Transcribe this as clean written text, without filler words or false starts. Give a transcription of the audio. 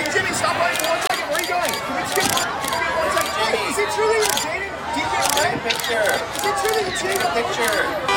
Jimmy, stop running for 1 second. Where are you going? Can we just get 1 second? Is it truly Jaden? DJ, Take a picture. Is it truly Jaden? Picture.